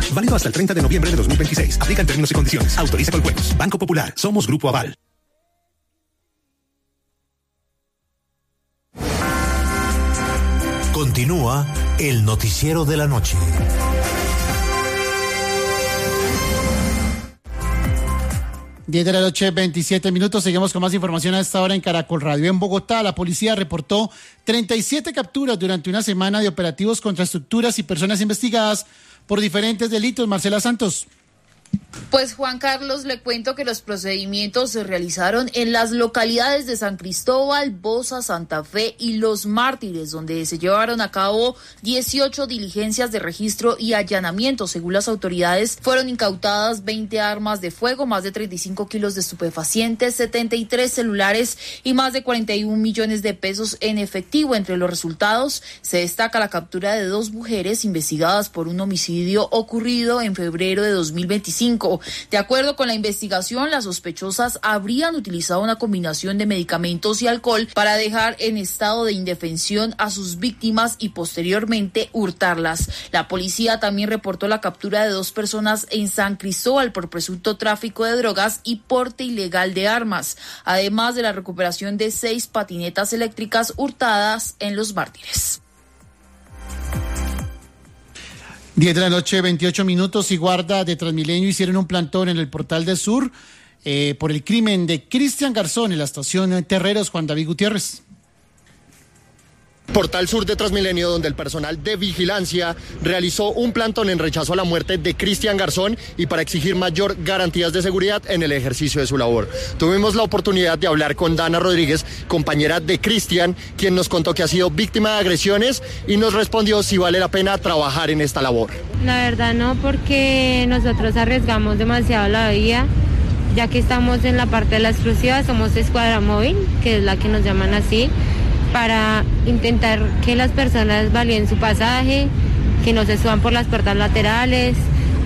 Válido hasta el 30 de noviembre de 2026. Aplican términos y condiciones. Autoriza con juegos. Banco Popular. Somos Grupo Aval. Continúa el noticiero de la noche. 10 de la noche, 27 minutos. Seguimos con más información a esta hora en Caracol Radio. En Bogotá, la policía reportó 37 capturas durante una semana de operativos contra estructuras y personas investigadas por diferentes delitos. Marcela Santos. Pues Juan Carlos, le cuento que los procedimientos se realizaron en las localidades de San Cristóbal, Bosa, Santa Fe y Los Mártires, donde se llevaron a cabo 18 diligencias de registro y allanamiento. Según las autoridades, fueron incautadas 20 armas de fuego, más de 35 kilos de estupefacientes, 73 celulares y más de 41 millones de pesos en efectivo. Entre los resultados se destaca la captura de 2 mujeres investigadas por un homicidio ocurrido en febrero de 2025. De acuerdo con la investigación, las sospechosas habrían utilizado una combinación de medicamentos y alcohol para dejar en estado de indefensión a sus víctimas y posteriormente hurtarlas. La policía también reportó la captura de 2 personas en San Cristóbal por presunto tráfico de drogas y porte ilegal de armas, además de la recuperación de 6 patinetas eléctricas hurtadas en Los Mártires. 10 de la noche, 28 minutos, y guarda de Transmilenio hicieron un plantón en el Portal del Sur por el crimen de Cristian Garzón en la estación Terreros. Juan David Gutiérrez. Portal Sur de Transmilenio, donde el personal de vigilancia realizó un plantón en rechazo a la muerte de Cristian Garzón y para exigir mayor garantías de seguridad en el ejercicio de su labor. Tuvimos la oportunidad de hablar con Dana Rodríguez, compañera de Cristian, quien nos contó que ha sido víctima de agresiones y nos respondió si vale la pena trabajar en esta labor. La verdad no, porque nosotros arriesgamos demasiado la vida, ya que estamos en la parte de la exclusiva, somos escuadra móvil, que es la que nos llaman así, para intentar que las personas validen su pasaje, que no se suban por las puertas laterales,